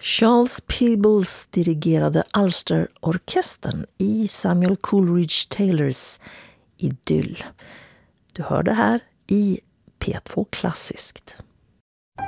Charles Peebles dirigerade Ulster-orkestern i Samuel Coleridge Taylors Idyll. Du hör det här i P2 Klassiskt.